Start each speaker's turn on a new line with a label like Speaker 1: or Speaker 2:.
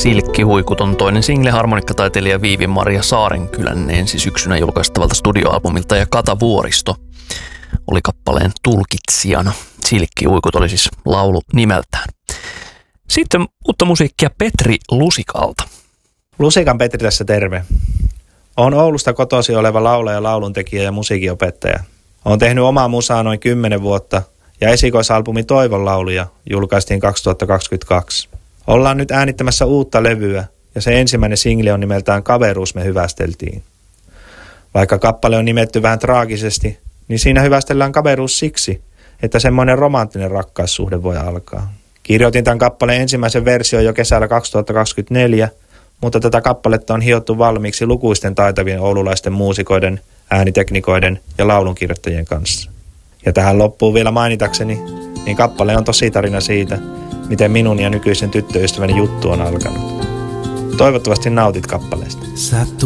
Speaker 1: Silkkihuikut on toinen single harmonikkataiteilija Viivi-Maria Saarenkylän ensi syksynä julkaistavalta studioalbumilta, ja Kata Vuoristo oli kappaleen tulkitsijana. Silkkihuikut oli siis laulu nimeltään. Sitten uutta musiikkia Petri Lusikalta.
Speaker 2: Lusikan Petri tässä terve. Olen Oulusta kotoisin oleva laulaja, lauluntekijä ja musiikinopettaja. Olen tehnyt omaa musaa noin 10 vuotta ja esikoisalbumi Toivon lauluja julkaistiin 2022. Ollaan nyt äänittämässä uutta levyä ja se ensimmäinen single on nimeltään Kaveruus me hyvästeltiin. Vaikka kappale on nimetty vähän traagisesti, niin siinä hyvästellään kaveruus siksi, että semmoinen romanttinen rakkaussuhde voi alkaa. Kirjoitin tämän kappaleen ensimmäisen version jo kesällä 2024, mutta tätä kappaletta on hiottu valmiiksi lukuisten taitavien oululaisten muusikoiden, ääniteknikoiden ja laulunkirjoittajien kanssa. Ja tähän loppuun vielä mainitakseni, niin kappale on tositarina siitä, miten minun ja nykyisen tyttöystäväni juttu on alkanut. Toivottavasti nautit kappaleesta.